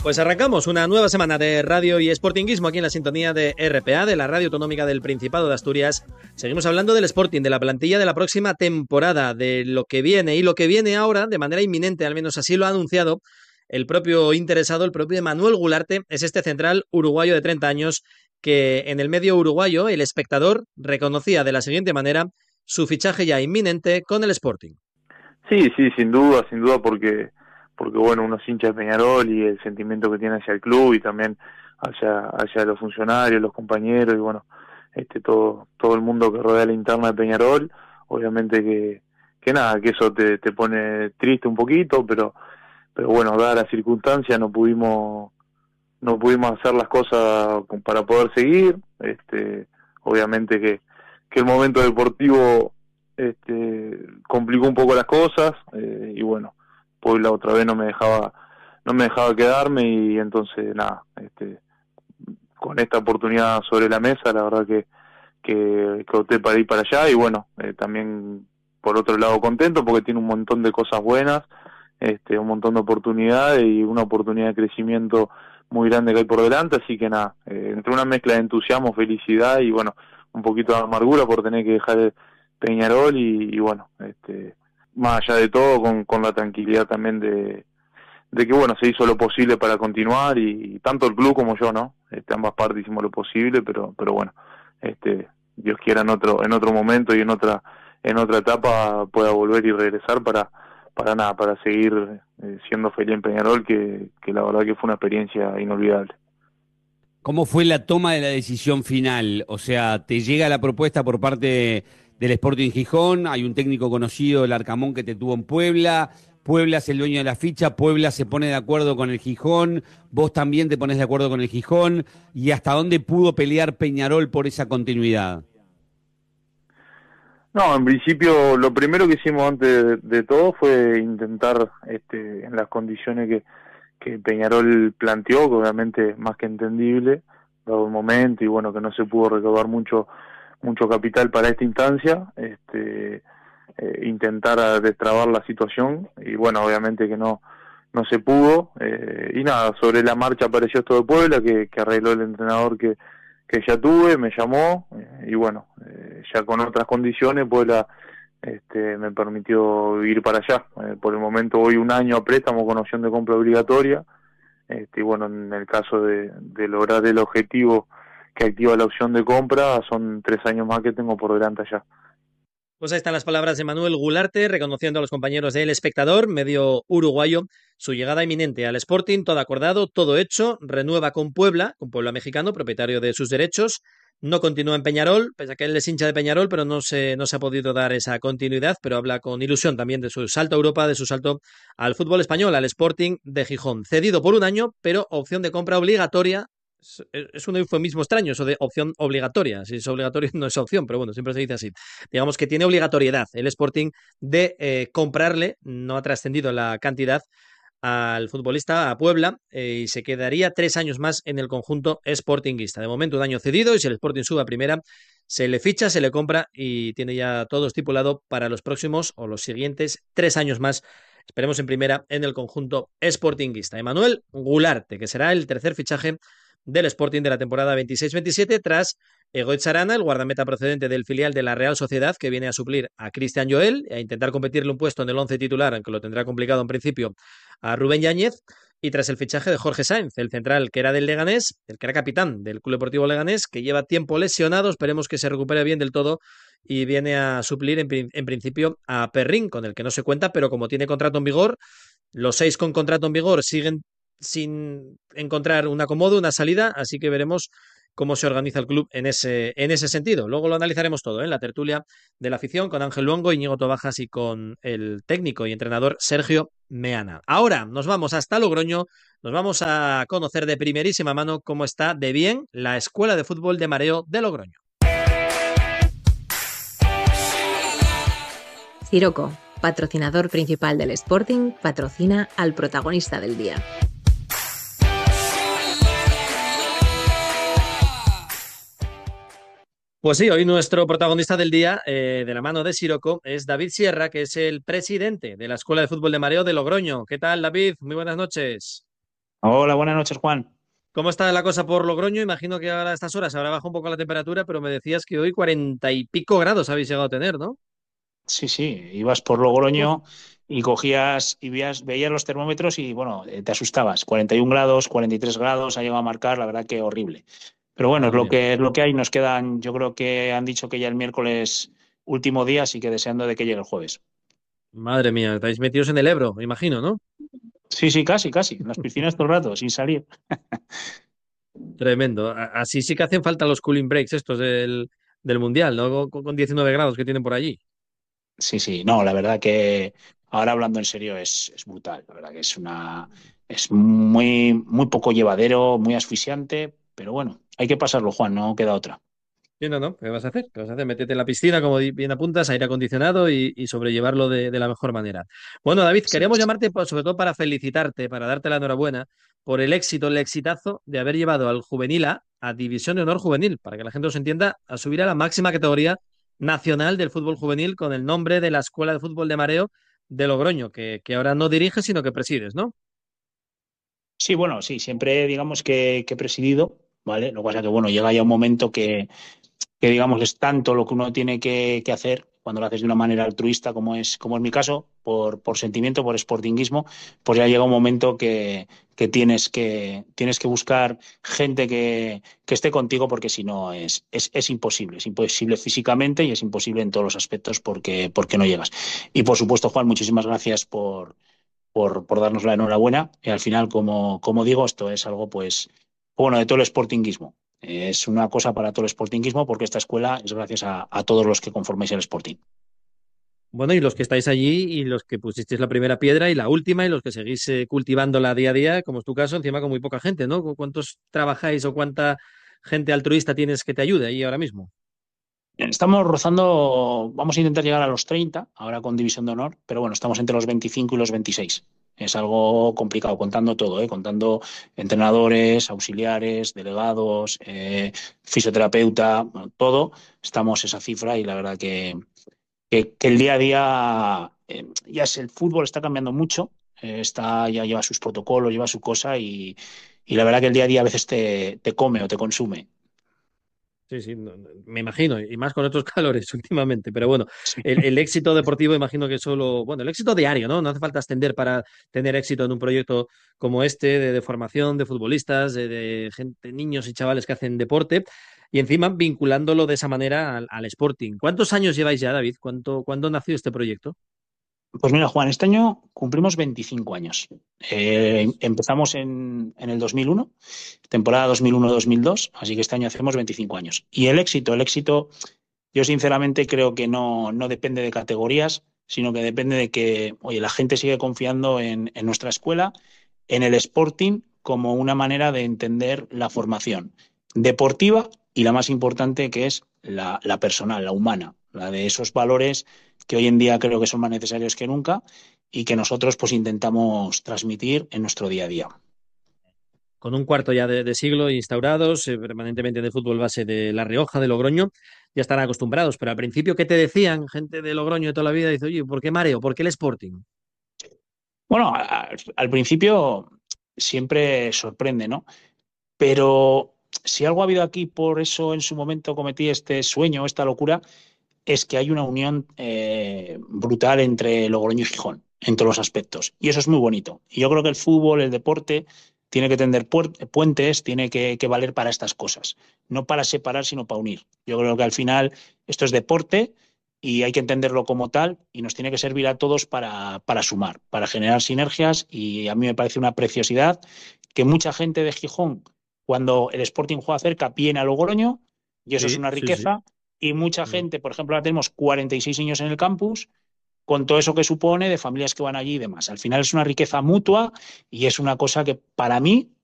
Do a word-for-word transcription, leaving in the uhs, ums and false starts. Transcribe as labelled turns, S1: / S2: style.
S1: Pues arrancamos una nueva semana de radio y sportinguismo aquí en la sintonía de R P A, de la Radio Autonómica del Principado de Asturias. Seguimos hablando del Sporting, de la plantilla de la próxima temporada, de lo que viene y lo que viene ahora, de manera inminente, al menos así lo ha anunciado el propio interesado, el propio Manuel Gularte, es este central uruguayo de treinta años que en el medio uruguayo el espectador reconocía de la siguiente manera su fichaje ya inminente con el Sporting.
S2: Sí, sí, sin duda, sin duda porque... porque bueno, uno es hincha de Peñarol y el sentimiento que tiene hacia el club y también hacia, hacia los funcionarios, los compañeros y bueno, este todo todo el mundo que rodea la interna de Peñarol, obviamente que, que nada, que eso te, te pone triste un poquito, pero pero bueno, dadas las circunstancias no pudimos no pudimos hacer las cosas para poder seguir, este obviamente que, que el momento deportivo este complicó un poco las cosas eh, y bueno, Puebla otra vez no me dejaba no me dejaba quedarme y entonces nada, este con esta oportunidad sobre la mesa, la verdad que que, que opté para ir para allá y bueno, eh, también por otro lado contento porque tiene un montón de cosas buenas, este un montón de oportunidades y una oportunidad de crecimiento muy grande que hay por delante, así que nada, eh, entre una mezcla de entusiasmo, felicidad y bueno, un poquito de amargura por tener que dejar el Peñarol y, y bueno, este más allá de todo con, con la tranquilidad también de, de que bueno, se hizo lo posible para continuar y, y tanto el club como yo, ¿no? Este, ambas partes hicimos lo posible, pero pero bueno, este Dios quiera en otro en otro momento y en otra en otra etapa pueda volver y regresar para para nada, para seguir eh, siendo feliz en Peñarol, que, que la verdad que fue una experiencia inolvidable.
S3: ¿Cómo fue la toma de la decisión final? O sea, ¿te llega la propuesta por parte del Sporting Gijón? Hay un técnico conocido, el Arcamón, que te tuvo en Puebla. Puebla es el dueño de la ficha, Puebla se pone de acuerdo con el Gijón, vos también te pones de acuerdo con el Gijón. ¿Y hasta dónde pudo pelear Peñarol por esa continuidad?
S2: No, en principio lo primero que hicimos antes de, de todo fue intentar este en las condiciones que, que Peñarol planteó, que obviamente más que entendible, dado el momento y bueno, que no se pudo recaudar mucho mucho capital para esta instancia, este eh, intentar destrabar la situación y bueno, obviamente que no no se pudo eh, y nada, sobre la marcha apareció esto de Puebla que, que arregló el entrenador que que ya tuve, me llamó eh, y bueno, eh, ya con otras condiciones Puebla este, me permitió ir para allá. Eh, por el momento voy un año a préstamo con opción de compra obligatoria este, y bueno, en el caso de, de lograr el objetivo que activa la opción de compra, son tres años más que tengo por delante allá.
S1: Pues ahí están las palabras de Manuel Gularte, reconociendo a los compañeros del Espectador, medio uruguayo, su llegada inminente al Sporting, todo acordado, todo hecho, renueva con Puebla, con Puebla Mexicano, propietario de sus derechos, no continúa en Peñarol, pese a que él es hincha de Peñarol, pero no se, no se ha podido dar esa continuidad, pero habla con ilusión también de su salto a Europa, de su salto al fútbol español, al Sporting de Gijón, cedido por un año, pero opción de compra obligatoria. Es un eufemismo extraño eso de opción obligatoria. Si es obligatorio no es opción, pero bueno, siempre se dice así. Digamos que tiene obligatoriedad el Sporting de eh, comprarle, no ha trascendido la cantidad al futbolista, a Puebla, eh, y se quedaría tres años más en el conjunto sportinguista. De momento un año cedido y si el Sporting sube a primera, se le ficha, se le compra y tiene ya todo estipulado para los próximos o los siguientes tres años más. Esperemos en primera en el conjunto sportinguista. Emanuel Gularte, que será el tercer fichaje del Sporting de la temporada veintiséis veintisiete, tras Egoitz Arana, el guardameta procedente del filial de la Real Sociedad, que viene a suplir a Cristian Joel y a intentar competirle un puesto en el once titular, aunque lo tendrá complicado en principio, a Rubén Yáñez, y tras el fichaje de Jorge Sainz, el central que era del Leganés, el que era capitán del Club Deportivo Leganés, que lleva tiempo lesionado, esperemos que se recupere bien del todo y viene a suplir en, en principio a Perrín, con el que no se cuenta, pero como tiene contrato en vigor, los seis con contrato en vigor siguen sin encontrar un acomodo, una salida, así que veremos cómo se organiza el club en ese, en ese sentido. Luego lo analizaremos todo, ¿eh? En la tertulia de la afición con Ángel Luongo, Íñigo Tobajas y con el técnico y entrenador Sergio Meana. Ahora nos vamos hasta Logroño, nos vamos a conocer de primerísima mano cómo está de bien la Escuela de Fútbol de Mareo de Logroño.
S4: Siroco, patrocinador principal del Sporting, patrocina al protagonista del día.
S1: Pues sí, hoy nuestro protagonista del día, eh, de la mano de Siroco, es David Sierra, que es el presidente de la Escuela de Fútbol de Mareo de Logroño. ¿Qué tal, David? Muy buenas noches.
S5: Hola, buenas noches, Juan.
S1: ¿Cómo está la cosa por Logroño? Imagino que ahora a estas horas habrá bajado un poco la temperatura, pero me decías que hoy cuarenta y pico grados habéis llegado a tener, ¿no?
S5: Sí, sí, ibas por
S1: Uf,
S5: Logroño y cogías y veías, veías los termómetros y bueno, eh, te asustabas. cuarenta y un grados, cuarenta y tres grados ha llegado a marcar, la verdad que horrible. Pero bueno, es
S1: madre
S5: lo
S1: mía.
S5: que es lo que hay. Nos quedan, yo creo que han dicho que ya el miércoles último día, así que deseando de que llegue el jueves.
S1: Madre mía, estáis metidos en el Ebro, me imagino, ¿no?
S5: Sí, sí, casi, casi. En las piscinas todo el rato, sin salir.
S1: Tremendo. A- Así sí que hacen falta los cooling breaks estos del, del Mundial, ¿no? Con, con diecinueve grados que tienen por allí.
S5: Sí, sí, no, la verdad que ahora hablando en serio es, es brutal. La verdad que es una, es muy, muy poco llevadero, muy asfixiante, pero bueno, hay que pasarlo, Juan, no queda otra.
S1: Sí, no, no, ¿qué vas a hacer? ¿Qué vas a hacer? Métete en la piscina, como di- bien apuntas, aire acondicionado y, y sobrellevarlo de, de la mejor manera. Bueno, David,
S5: Sí.
S1: queríamos llamarte pues, sobre todo para felicitarte, para darte la enhorabuena por el éxito, el exitazo de haber llevado al Juvenil A a División de Honor Juvenil, para que la gente os entienda, a subir a la máxima categoría nacional del fútbol juvenil con el nombre de la Escuela de Fútbol de Mareo de Logroño, que, que ahora no diriges, sino que presides, ¿no?
S5: Sí, bueno, sí, siempre digamos que, que he presidido, ¿vale? Lo que pasa es que, bueno, llega ya un momento que, que digamos es tanto lo que uno tiene que, que hacer cuando lo haces de una manera altruista, como es, como es mi caso, por, por sentimiento, por sportinguismo, pues ya llega un momento que, que tienes que tienes que buscar gente que, que esté contigo, porque si no es, es, es imposible, es imposible físicamente y es imposible en todos los aspectos porque, porque no llegas. Y por supuesto, Juan, muchísimas gracias por, por, por darnos la enhorabuena. Y al final, como, como digo, esto es algo, pues, bueno, de todo el sportinguismo. Es una cosa para todo el sportinguismo porque esta escuela es gracias a, a todos los que conformáis el Sporting.
S1: Bueno, y los que estáis allí y los que pusisteis la primera piedra y la última y los que seguís eh, cultivándola día a día, como es tu caso, encima con muy poca gente, ¿no? ¿Cu- ¿Cuántos trabajáis o cuánta gente altruista tienes que te ayude ahí ahora mismo?
S5: Estamos rozando, vamos a intentar llegar a los treinta ahora con División de Honor, pero bueno, estamos entre los veinticinco y los veintiséis. Es algo complicado, contando todo, ¿eh? Contando entrenadores, auxiliares, delegados, eh, fisioterapeuta, bueno, todo. Estamos esa cifra y la verdad que, que, que el día a día, eh, ya es el fútbol está cambiando mucho, eh, está, ya lleva sus protocolos, lleva su cosa y, y la verdad que el día a día a veces te, te come o te consume.
S1: Sí, sí, no- no, me imagino, y más con estos calores últimamente, pero bueno,
S5: Sí.
S1: el, el éxito deportivo imagino que solo, bueno, el éxito diario, ¿no? No hace falta ascender para tener éxito en un proyecto como este, de, de formación de futbolistas, de, de gente, niños y chavales que hacen deporte, y encima vinculándolo de esa manera al, al Sporting. ¿Cuántos años lleváis ya, David? ¿Cuánto, cuándo nació este proyecto?
S5: Pues mira, Juan, este año cumplimos veinticinco años. Eh, empezamos en, en el dos mil uno, temporada dos mil uno-dos mil dos, así que este año hacemos veinticinco años. Y el éxito, el éxito, yo sinceramente creo que no, no depende de categorías, sino que depende de que, oye, la gente sigue confiando en, en nuestra escuela, en el Sporting, como una manera de entender la formación deportiva y la más importante, que es la, la personal, la humana, la de esos valores que hoy en día creo que son más necesarios que nunca y que nosotros pues intentamos transmitir en nuestro día a día.
S1: Con un cuarto ya de, de siglo instaurados, eh, permanentemente de fútbol base de La Rioja, de Logroño, ya están acostumbrados. Pero al principio, ¿qué te decían gente de Logroño de toda la vida? Dice, oye, ¿por qué mareo? ¿Por qué el Sporting?
S5: Bueno, a- al principio siempre sorprende, ¿no? Pero si algo ha habido aquí, por eso en su momento cometí este sueño, esta locura, es que hay una unión eh, brutal entre Logroño y Gijón, en todos los aspectos. Y eso es muy bonito. Y yo creo que el fútbol, el deporte, tiene que tender puer- puentes, tiene que, que valer para estas cosas. No para separar, sino para unir. Yo creo que al final esto es deporte y hay que entenderlo como tal y nos tiene que servir a todos para, para sumar, para generar sinergias. Y a mí me parece una preciosidad que mucha gente de Gijón, cuando el Sporting juega cerca, viene a Logroño y eso es
S1: Sí,
S5: una
S1: sí, sí.
S5: riqueza y mucha
S1: Mm.
S5: gente, por ejemplo, ahora tenemos cuarenta y seis niños en el campus, con todo eso que supone de familias que van allí y demás. Al final es una riqueza mutua y es una cosa que para mí